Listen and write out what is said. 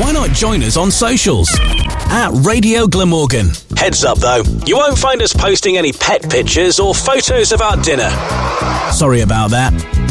Why not join us on socials? At Radio Glamorgan. Heads up though, you won't find us posting any pet pictures or photos of our dinner. Sorry about that.